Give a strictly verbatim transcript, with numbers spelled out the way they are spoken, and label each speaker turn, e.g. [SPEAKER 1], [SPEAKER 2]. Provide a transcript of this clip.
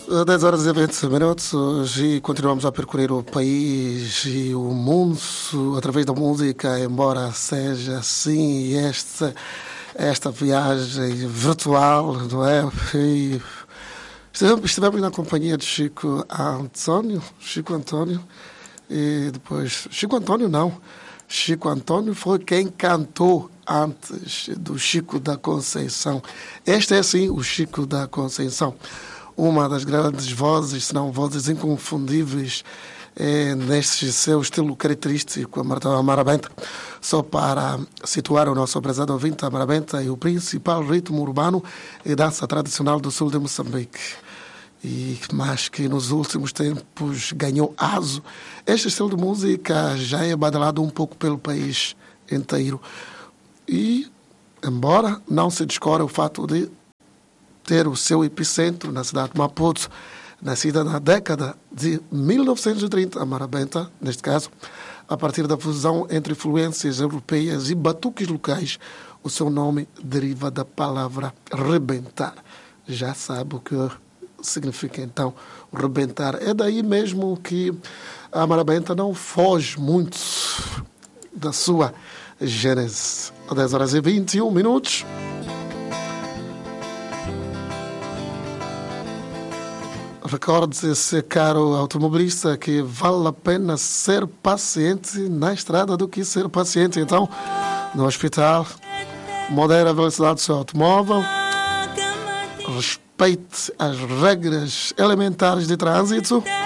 [SPEAKER 1] dez horas e vinte minutos e continuamos a percorrer o país e o mundo através da música, embora seja assim esta, esta viagem virtual, não é? E estivemos, estivemos na companhia de Chico Antônio, Chico Antônio, e depois, Chico Antônio não, Chico Antônio foi quem cantou antes do Chico da Conceição. Este é sim o Chico da Conceição. Uma das grandes vozes, se não vozes inconfundíveis, é, neste seu estilo característico, a marabenta. Só para situar o nosso prezado ouvinte, a marabenta é o principal ritmo urbano e dança tradicional do sul de Moçambique. E mais que nos últimos tempos ganhou aso. Este estilo de música já é badalado um pouco pelo país inteiro. E, embora não se descore o fato de ter o seu epicentro na cidade de Maputo, nascida na década de mil novecentos e trinta, a marabenta, neste caso, a partir da fusão entre influências europeias e batuques locais, o seu nome deriva da palavra rebentar. Já sabe o que significa, então, rebentar. É daí mesmo que a marabenta não foge muito da sua gênese. dez horas e vinte e um minutos. Recorde-se, caro automobilista, que vale a pena ser paciente na estrada do que ser paciente, então, no hospital. Modere a velocidade do seu automóvel. Respeite as regras elementares de trânsito.